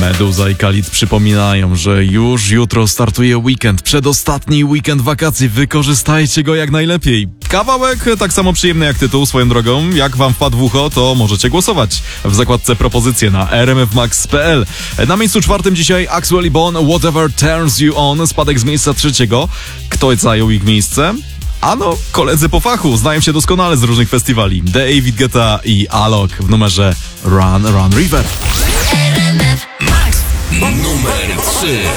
Meduza i Khalid przypominają, że już jutro startuje weekend, przedostatni weekend wakacji, wykorzystajcie go jak najlepiej. Kawałek tak samo przyjemny jak tytuł, swoją drogą, jak wam wpadł w ucho, to możecie głosować w zakładce propozycje na rmfmax.pl. Na miejscu 4 dzisiaj Axwell i Bon, Whatever Turns You On, spadek z miejsca 3. Kto zajął ich miejsce? Ano, koledzy po fachu, znają się doskonale z różnych festiwali. David Guetta i Alok w numerze Run Run River. RMF Max numer 3.